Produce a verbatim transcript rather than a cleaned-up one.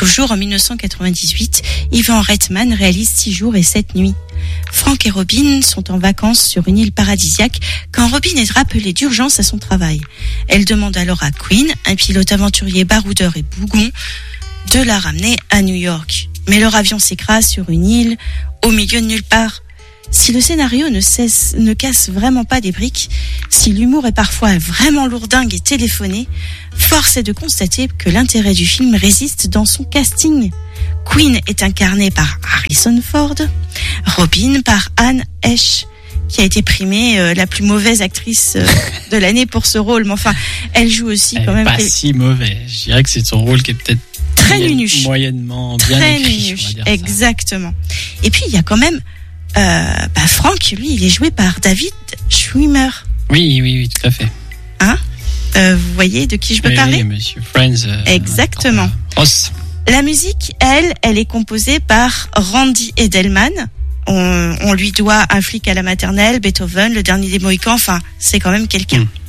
Toujours en dix-neuf cent quatre-vingt-dix-huit, Ivan Reitman réalise Six jours et sept nuits. Frank et Robin sont en vacances sur une île paradisiaque quand Robin est rappelée d'urgence à son travail. Elle demande alors à Quinn, un pilote aventurier baroudeur et bougon, de la ramener à New York. Mais leur avion s'écrase sur une île, au milieu de nulle part. Si le scénario ne cesse, ne casse vraiment pas des briques, si l'humour est parfois vraiment lourdingue et téléphoné, force est de constater que l'intérêt du film résiste dans son casting. Quinn est incarnée par Harrison Ford, Robin par Anne Heche, qui a été primée euh, la plus mauvaise actrice euh, de l'année pour ce rôle. Mais enfin, elle joue aussi elle quand même... Pas elle... si mauvais. Je dirais que c'est son rôle qui est peut-être très moyen, nunuche. moyennement bien très écrit. nunuche, On va dire exactement. Ça. Et puis, il y a quand même... Euh, bah Frank, lui, il est joué par David Schwimmer. Oui, oui, oui, tout à fait. Hein euh, Vous voyez de qui je veux oui, parler? Oui, Monsieur Friends. Euh, exactement. Euh, Ross. La musique, elle, elle est composée par Randy Edelman. On, on lui doit Un flic à la maternelle, Beethoven, Le dernier des Mohicans. Enfin, c'est quand même quelqu'un. Mm.